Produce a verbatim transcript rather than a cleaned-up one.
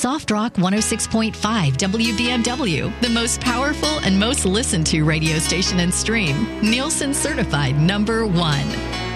Soft Rock one oh six point five W B M W, the most powerful and most listened to radio station and stream. Nielsen certified number one.